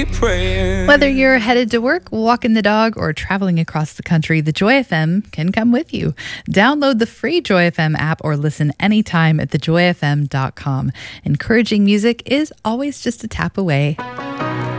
be praying. Whether you're headed to work, walking the dog, or traveling across the country, the Joy FM can come with you. Download the free Joy FM app or listen anytime at thejoyfm.com. Encouraging music is always just a tap away.